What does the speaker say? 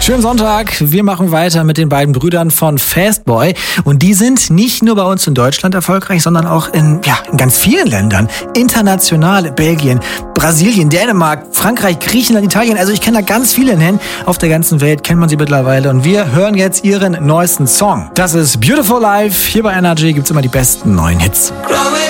Schönen Sonntag. Wir machen weiter mit den beiden Brüdern von Fastboy. Und die sind nicht nur bei uns in Deutschland erfolgreich, sondern auch in ganz vielen Ländern. International. Belgien, Brasilien, Dänemark, Frankreich, Griechenland, Italien. Also ich kann da ganz viele nennen. Auf der ganzen Welt kennt man sie mittlerweile. Und wir hören jetzt ihren neuesten Song. Das ist Beautiful Life. Hier bei Energy gibt's immer die besten neuen Hits.